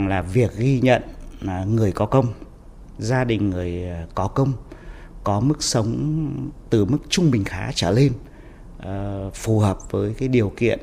rằng là việc ghi nhận người có công, gia đình người có công có mức sống từ mức trung bình khá trở lên, phù hợp với cái điều kiện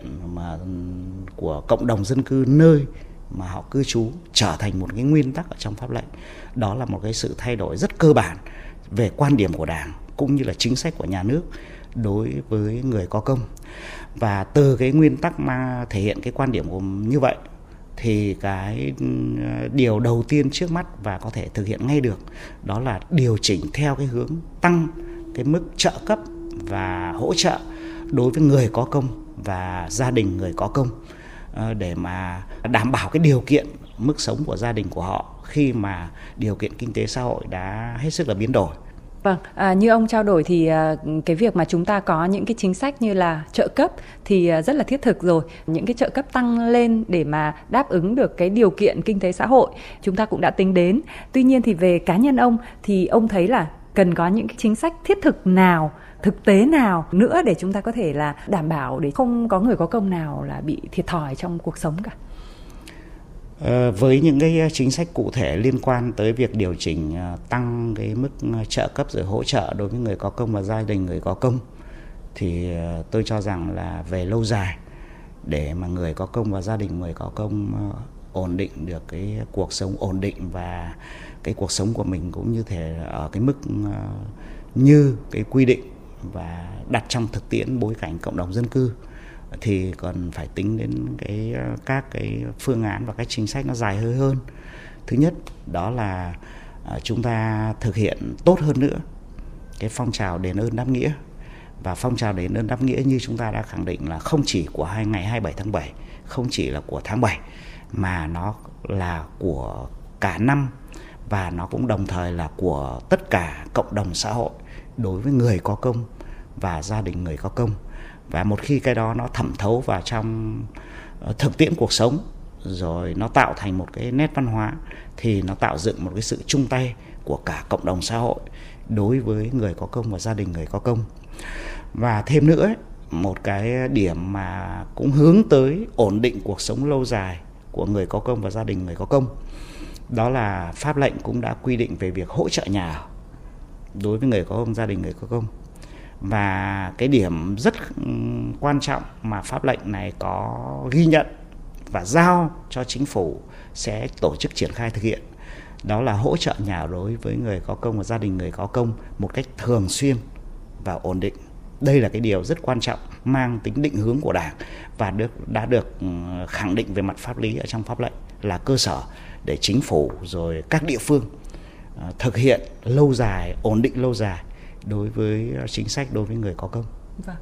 của cộng đồng dân cư nơi mà họ cư trú trở thành một cái nguyên tắc ở trong pháp lệnh. Đó là một cái sự thay đổi rất cơ bản về quan điểm của Đảng cũng như là chính sách của nhà nước đối với người có công. Và từ cái nguyên tắc mà thể hiện cái quan điểm của như vậy thì cái điều đầu tiên trước mắt và có thể thực hiện ngay được đó là điều chỉnh theo cái hướng tăng cái mức trợ cấp và hỗ trợ đối với người có công và gia đình người có công, để mà đảm bảo cái điều kiện mức sống của gia đình của họ khi mà điều kiện kinh tế xã hội đã hết sức là biến đổi. Vâng, như ông trao đổi thì cái việc mà chúng ta có những cái chính sách như là trợ cấp thì rất là thiết thực rồi. Những cái trợ cấp tăng lên để mà đáp ứng được cái điều kiện kinh tế xã hội chúng ta cũng đã tính đến. Tuy nhiên thì về cá nhân ông thì ông thấy là cần có những cái chính sách thiết thực nào, thực tế nào nữa để chúng ta có thể là đảm bảo để không có người có công nào là bị thiệt thòi trong cuộc sống cả. Với những cái chính sách cụ thể liên quan tới việc điều chỉnh tăng cái mức trợ cấp rồi hỗ trợ đối với người có công và gia đình người có công thì tôi cho rằng là về lâu dài để mà người có công và gia đình người có công ổn định được cái cuộc sống ổn định và cái cuộc sống của mình cũng như thể ở cái mức như cái quy định và đặt trong thực tiễn bối cảnh cộng đồng dân cư thì còn phải tính đến các cái phương án và các chính sách nó dài hơi hơn. Thứ nhất đó là chúng ta thực hiện tốt hơn nữa cái phong trào đền ơn đáp nghĩa. Và phong trào đền ơn đáp nghĩa như chúng ta đã khẳng định là không chỉ của ngày 27 tháng 7, không chỉ là của tháng 7 mà nó là của cả năm và nó cũng đồng thời là của tất cả cộng đồng xã hội đối với người có công và gia đình người có công. Và một khi cái đó nó thẩm thấu vào trong thực tiễn cuộc sống rồi nó tạo thành một cái nét văn hóa thì nó tạo dựng một cái sự chung tay của cả cộng đồng xã hội đối với người có công và gia đình người có công. Và thêm nữa, một cái điểm mà cũng hướng tới ổn định cuộc sống lâu dài của người có công và gia đình người có công, đó là pháp lệnh cũng đã quy định về việc hỗ trợ nhà ở đối với người có công, gia đình người có công. Và cái điểm rất quan trọng mà pháp lệnh này có ghi nhận và giao cho chính phủ sẽ tổ chức triển khai thực hiện, đó là hỗ trợ nhà đối với người có công và gia đình người có công một cách thường xuyên và ổn định. Đây là cái điều rất quan trọng mang tính định hướng của Đảng và đã được khẳng định về mặt pháp lý ở trong pháp lệnh là cơ sở để chính phủ rồi các địa phương thực hiện lâu dài, ổn định lâu dài đối với chính sách đối với người có công. Vâng.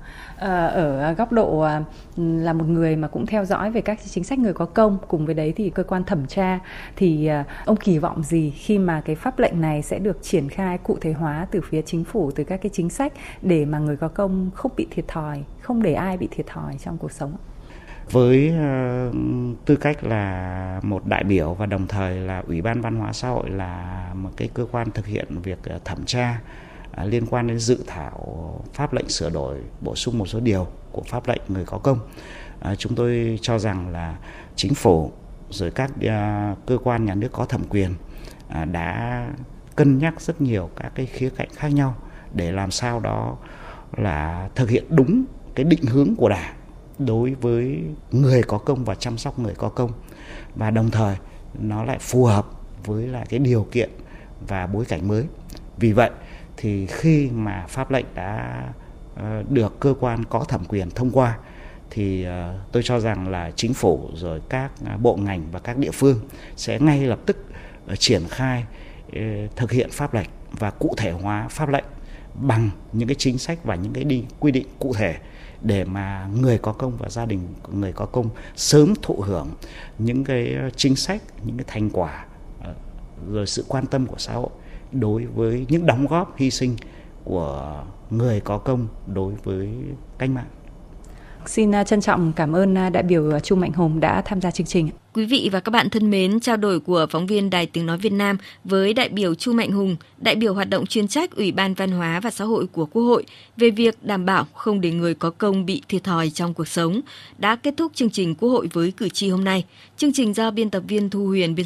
Ở góc độ là một người mà cũng theo dõi về các chính sách người có công, cùng với đấy thì cơ quan thẩm tra, thì ông kỳ vọng gì khi mà cái pháp lệnh này sẽ được triển khai cụ thể hóa từ phía chính phủ, từ các cái chính sách để mà người có công không bị thiệt thòi, không để ai bị thiệt thòi trong cuộc sống? Với tư cách là một đại biểu và đồng thời là Ủy ban Văn hóa Xã hội là một cái cơ quan thực hiện việc thẩm tra liên quan đến dự thảo pháp lệnh sửa đổi bổ sung một số điều của pháp lệnh người có công, chúng tôi cho rằng là chính phủ rồi các cơ quan nhà nước có thẩm quyền đã cân nhắc rất nhiều các cái khía cạnh khác nhau để làm sao đó là thực hiện đúng cái định hướng của Đảng đối với người có công và chăm sóc người có công, và đồng thời nó lại phù hợp với lại cái điều kiện và bối cảnh mới. Vì vậy thì khi mà pháp lệnh đã được cơ quan có thẩm quyền thông qua thì tôi cho rằng là chính phủ rồi các bộ ngành và các địa phương sẽ ngay lập tức triển khai thực hiện pháp lệnh và cụ thể hóa pháp lệnh bằng những cái chính sách và những cái quy định cụ thể để mà người có công và gia đình người có công sớm thụ hưởng những cái chính sách, những cái thành quả rồi sự quan tâm của xã hội đối với những đóng góp hy sinh của người có công đối với cách mạng. Xin trân trọng cảm ơn đại biểu Chu Mạnh Hùng đã tham gia chương trình. Quý vị và các bạn thân mến, trao đổi của phóng viên Đài Tiếng Nói Việt Nam với đại biểu Chu Mạnh Hùng, đại biểu hoạt động chuyên trách Ủy ban Văn hóa và Xã hội của Quốc hội về việc đảm bảo không để người có công bị thiệt thòi trong cuộc sống đã kết thúc chương trình Quốc hội với cử tri hôm nay. Chương trình do biên tập viên Thu Huyền biên